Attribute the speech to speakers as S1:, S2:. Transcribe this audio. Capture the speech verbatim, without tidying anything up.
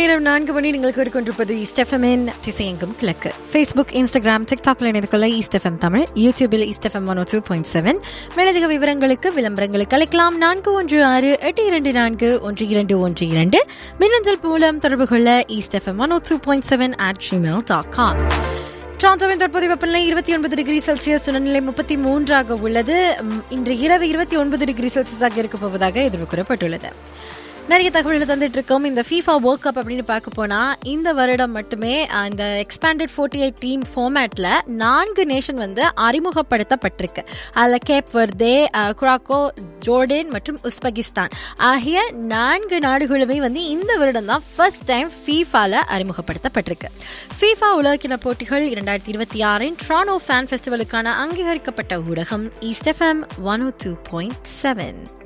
S1: நேரம் நான்கு மணி. நீங்கள் கேட்டுக்கொண்டிருப்பது ஈஸ்ட் எஃப்எம்மின் திசையெங்கும் கிழக்கு. ஃபேஸ்புக், இன்ஸ்டாகிராம், டிக்டாக்ல இணைந்து கொள்ள ஈஸ்ட் எஃப்எம் தமிழ், யூடியூபில் ஈஸ்ட் எஃப்எம் ஒன் ஓ டூ பாயிண்ட் செவன். மேலதிக விவரங்களுக்கு விளம்பரங்களுக்கு அழைக்கலாம் நான்கு ஒன்று ஆறு எட்டு இரண்டு நான்கு ஒன்று இரண்டு ஒன்று இரண்டு. மின்னஞ்சல் மூலம் தொடர்பு கொள்ள east FM one O two point seven at Gmail dot com. டொரண்டோவின் தற்போதைய வெப்பநிலை இருபத்தி ஒன்பது டிகிரி செல்சியஸ், சுழல்நிலை முப்பத்தி மூன்றாக உள்ளது. இன்று இரவு இருபத்தி ஒன்பது டிகிரி செல்சியஸாக இருக்கப் போவதாக எதிர்பார்க்கப்பட்டுள்ளது. நிறைய தகவல்களை தந்துட்டு இருக்கோம். இந்த ஃபீஃபா வேர்ல்ட் கப் அப்படின்னு பார்க்க போனா இந்த வருடம் மட்டுமே இந்த எக்ஸ்பேண்டட் ஃபோர்ட்டி எயிட் டீம் ஃபார்மேட்ல நான்கு நேஷன் வந்து அறிமுகப்படுத்தப்பட்டிருக்கு. அதில் கேப் வெர்தே, குராக்கோ, ஜோர்டன் மற்றும் உஸ்பெகிஸ்தான் ஆகிய நான்கு நாடுகளுமே வந்து இந்த வருடம் தான் ஃபர்ஸ்ட் டைம் ஃபீஃபால அறிமுகப்படுத்தப்பட்டிருக்கு. ஃபீஃபா உலகக்கிண போட்டிகள் இரண்டாயிரத்தி இருபத்தி ஆறின் டொரண்டோ ஃபேன் ஃபெஸ்டிவலுக்கான அங்கீகரிக்கப்பட்ட ஊடகம் ஈஸ்ட் எஃப்எம் ஒன் ஓ டூ பாயிண்ட் செவன்.